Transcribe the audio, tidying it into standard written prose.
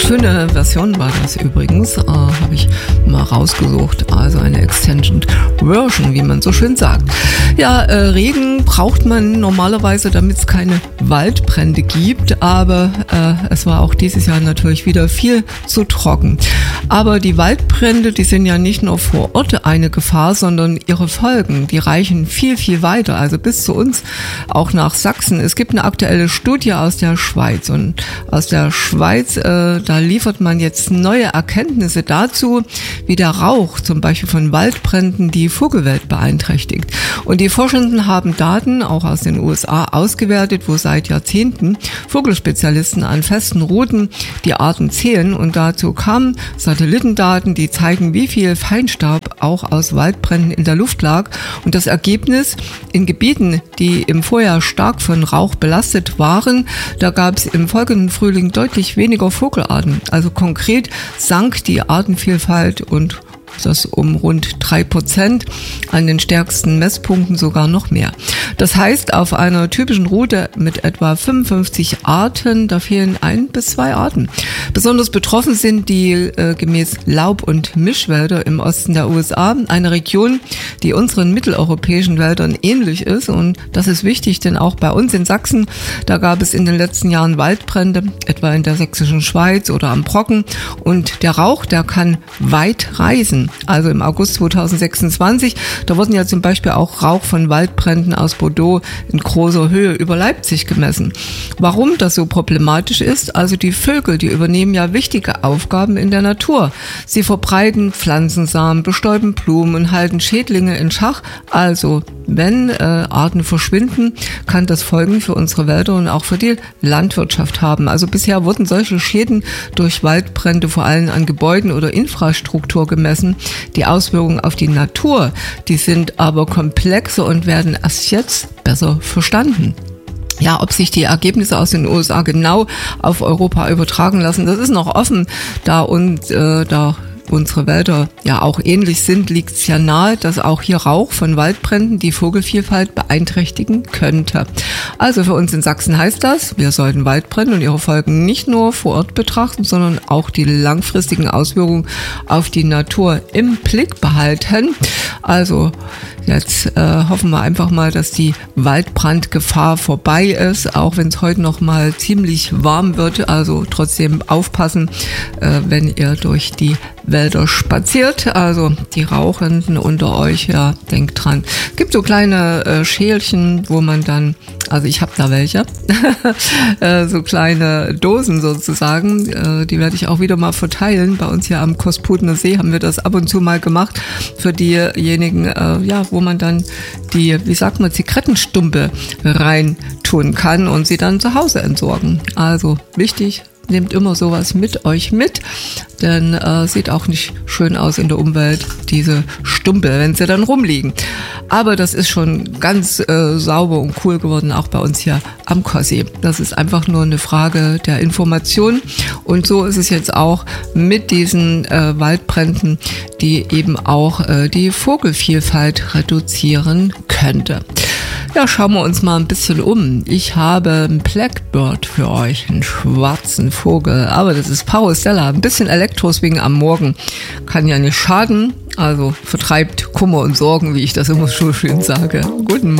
schöne Version war das übrigens, habe ich mal rausgesucht, also eine Extended Version, wie man so schön sagt. Ja, Regen braucht man normalerweise, damit es keine Waldbrände gibt, aber es war auch dieses Jahr natürlich wieder viel zu trocken. Aber die Waldbrände, die sind ja nicht nur vor Ort eine Gefahr, sondern ihre Folgen, die reichen viel, viel weiter, also bis zu uns, auch nach Sachsen. Es gibt eine aktuelle Studie aus der Schweiz und aus der Schweiz, da liefert man jetzt neue Erkenntnisse dazu, wie der Rauch zum Beispiel von Waldbränden die Vogelwelt beeinträchtigt. Und die Forschenden haben Daten auch aus den USA ausgewertet, wo seit Jahrzehnten Vogelspezialisten an festen Routen die Arten zählen, und dazu kamen Satellitendaten, die zeigen, wie viel Feinstaub auch aus Waldbränden in der Luft lag. Und das Ergebnis: in Gebieten, die im Vorjahr stark von Rauch belastet waren, da gab es im folgenden Frühling deutlich weniger Vogelarten. Also konkret sank die Artenvielfalt und das um rund 3%, an den stärksten Messpunkten sogar noch mehr. Das heißt, auf einer typischen Route mit etwa 55 Arten, da fehlen 1 bis 2 Arten. Besonders betroffen sind die gemäß Laub- und Mischwälder im Osten der USA, eine Region, die unseren mitteleuropäischen Wäldern ähnlich ist. Und das ist wichtig, denn auch bei uns in Sachsen, da gab es in den letzten Jahren Waldbrände, etwa in der sächsischen Schweiz oder am Brocken. Und der Rauch, der kann weit reisen. Also im August 2026, da wurden ja zum Beispiel auch Rauch von Waldbränden aus Bordeaux in großer Höhe über Leipzig gemessen. Warum das so problematisch ist? Also die Vögel, die übernehmen ja wichtige Aufgaben in der Natur. Sie verbreiten Pflanzensamen, bestäuben Blumen und halten Schädlinge in Schach. Also wenn Arten verschwinden, kann das Folgen für unsere Wälder und auch für die Landwirtschaft haben. Also bisher wurden solche Schäden durch Waldbrände vor allem an Gebäuden oder Infrastruktur gemessen. Die Auswirkungen auf die Natur, die sind aber komplexer und werden erst jetzt besser verstanden. Ja, ob sich die Ergebnisse aus den USA genau auf Europa übertragen lassen, das ist noch offen, da unsere Wälder ja auch ähnlich sind, liegt es ja nahe, dass auch hier Rauch von Waldbränden die Vogelvielfalt beeinträchtigen könnte. Also für uns in Sachsen heißt das, wir sollten Waldbrände und ihre Folgen nicht nur vor Ort betrachten, sondern auch die langfristigen Auswirkungen auf die Natur im Blick behalten. Also jetzt hoffen wir einfach mal, dass die Waldbrandgefahr vorbei ist, auch wenn es heute noch mal ziemlich warm wird. Also trotzdem aufpassen, wenn ihr durch die Wälder spaziert. Also die Rauchenden unter euch, ja, denkt dran. Es gibt so kleine Schälchen, wo man dann, also ich habe da welche, so kleine Dosen sozusagen, die werde ich auch wieder mal verteilen. Bei uns hier am Kospudener See haben wir das ab und zu mal gemacht für diejenigen, wo man dann die, Zigarettenstumpe rein tun kann und sie dann zu Hause entsorgen. Also wichtig, nehmt immer sowas mit euch mit, denn sieht auch nicht schön aus in der Umwelt, diese Stumpe, wenn sie dann rumliegen. Aber das ist schon ganz sauber und cool geworden, auch bei uns hier am Kossi. Das ist einfach nur eine Frage der Information, und so ist es jetzt auch mit diesen Waldbränden, die eben auch die Vogelvielfalt reduzieren könnte. Ja, schauen wir uns mal ein bisschen um. Ich habe einen Blackbird für euch, einen schwarzen Vogel, aber das ist Parostella, ein bisschen Elektroswing am Morgen, kann ja nicht schaden, also vertreibt Kummer und Sorgen, wie ich das immer so schön sage. Guten Morgen.